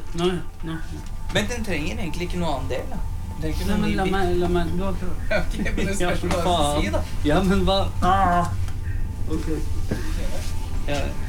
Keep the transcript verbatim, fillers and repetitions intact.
Nå, nå. Men den trenger egentlig ikke noe annen del, da. Den trenger ikke Nei, noe men ny la bit. meg, la meg, du har prøvd. Ok, men det spørs hva du faen. sier, da. Ja, men hva? Ah! Ok. Ja,